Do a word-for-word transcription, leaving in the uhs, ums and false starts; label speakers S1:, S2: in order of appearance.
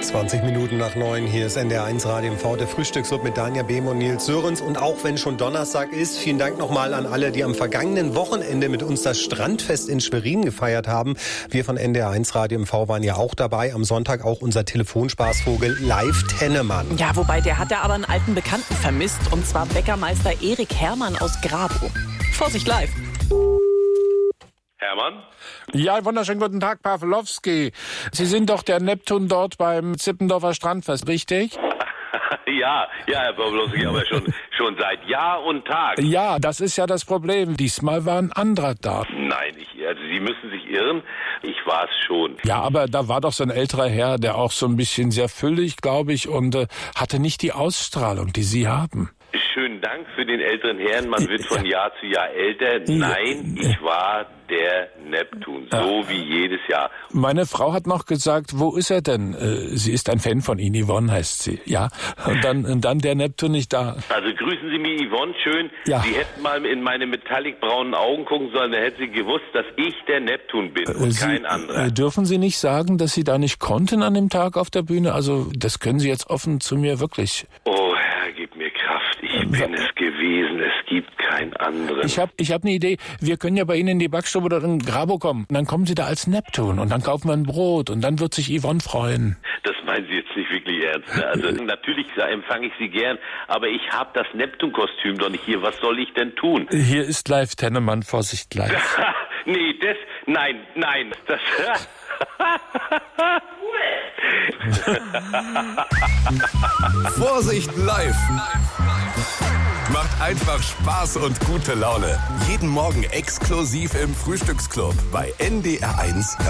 S1: zwanzig Minuten nach neun, hier ist N D R eins Radio M V, der Frühstücksclub mit Danja Behm und Nils Sörensen. Und auch wenn schon Donnerstag ist, vielen Dank nochmal an alle, die am vergangenen Wochenende mit uns das Strandfest in Schwerin gefeiert haben. Wir von N D R eins Radio M V waren ja auch dabei. Am Sonntag auch unser Telefonspaßvogel Live Tennemann.
S2: Ja, wobei der hat ja aber einen alten Bekannten vermisst, und zwar Bäckermeister Erik Herrmann aus Grabow. Vorsicht, live!
S3: Hermann?
S4: Ja, wunderschönen guten Tag, Pawlowski. Sie sind doch der Neptun dort beim Zippendorfer Strandfest, richtig?
S3: Ja, ja, Herr Pawlowski, aber schon, schon seit Jahr und Tag.
S4: Ja, das ist ja das Problem. Diesmal war ein anderer da.
S3: Nein, ich, also Sie müssen sich irren. Ich war es schon.
S4: Ja, aber da war doch so ein älterer Herr, der auch so ein bisschen sehr füllig, glaube ich, und äh, hatte nicht die Ausstrahlung, die Sie haben.
S3: Schönen Dank für den älteren Herrn. Man wird von Jahr zu Jahr älter. Nein, ich war der Neptun, so wie jedes Jahr.
S4: Meine Frau hat noch gesagt, wo ist er denn? Sie ist ein Fan von Ihnen, Yvonne heißt sie. Ja, und dann, und dann der Neptun nicht da.
S3: Also grüßen Sie mir Yvonne schön.
S4: Ja.
S3: Sie hätten mal in meine metallic-braunen Augen gucken sollen, dann hätten Sie gewusst, dass ich der Neptun bin und
S4: Sie,
S3: kein anderer.
S4: Dürfen Sie nicht sagen, dass Sie da nicht konnten an dem Tag auf der Bühne? Also das können Sie jetzt offen zu mir wirklich.
S3: Oh Herr, gib mir Kraft. Ich bin es gewesen. Es gibt keinen anderen.
S4: Ich habe ich hab eine Idee. Wir können ja bei Ihnen in die Backstube oder in Grabow kommen. Und dann kommen Sie da als Neptun und dann kaufen wir ein Brot und dann wird sich Yvonne freuen.
S3: Das meinen Sie jetzt nicht wirklich ernst. Ne? Also natürlich empfange ich Sie gern, aber ich habe das Neptun-Kostüm doch nicht hier. Was soll ich denn tun?
S4: Hier ist Live Tennemann, Vorsicht live.
S3: Nee, das, nein, nein, das...
S5: Vorsicht live! Macht einfach Spaß und gute Laune. Jeden Morgen exklusiv im Frühstücksclub bei N D R eins.